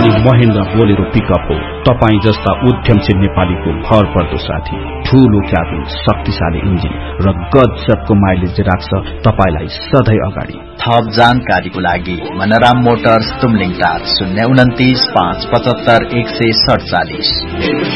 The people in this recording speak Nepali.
अनि महेन्द्र बोलेरो पिकअप हो तपाई जस्ता उद्यमशील नेपालीको भरपर्दो साथी। ठूलो क्याबिन, शक्तिशाली इन्जिन र गजबको माइलेज राख्छ तपाईलाई सधैँ अगाडि। थप जानकारीको लागि मनराम मोटर्स तुमलिङ टार 029 575 147।